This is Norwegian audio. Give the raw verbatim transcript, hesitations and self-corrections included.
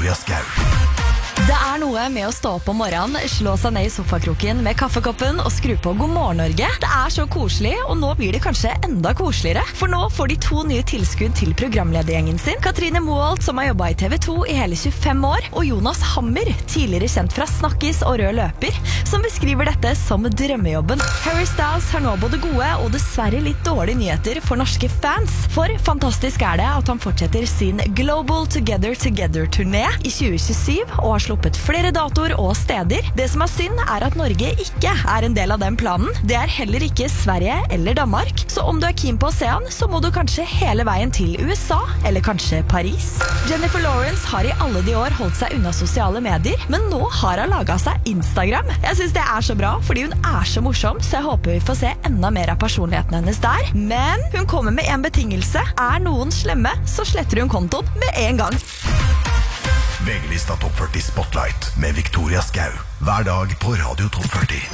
Victoria Skau. Det er noe med å stå opp om morgenen, slå seg ned i sofakroken med kaffekoppen og skru på God morgen Norge. Det er så koselig, og nå blir det kanskje enda koseligere. For nå får de to nye tilskudd til programledergjengen sin. Katrine Moholt, som har jobbet i T V to i hele tjuefem år, og Jonas Hammer, tidligere kjent fra Snakkis og Rød løper, som beskriver dette som drømmejobben. Harry Styles har nå både gode og dessverre litt dårlige nyheter for norske fans. For fantastisk er det at han fortsetter sin Global Together Together-turné i tjue tjuesyv og har sluppet flere datoer og steder. Det som er synd er at Norge ikke er en del av den planen. Det er heller ikke Sverige eller Danmark. Så om du er keen på å se han, så må du kanskje hele veien til U S A, eller kanskje Paris. Jennifer Lawrence har i alle de år holdt seg unna sosiale medier, men nå har hun laget seg Instagram. Jeg synes det er så bra, fordi hun er så morsom, så jeg håper vi får se enda mer av personligheten hennes der. Men hun kommer med en betingelse. Er noen slemme, så sletter hun kontoen med en gang. V G-lista Topp førti Spotlight med Victoria Skau. Hver dag på Radio Topp førti.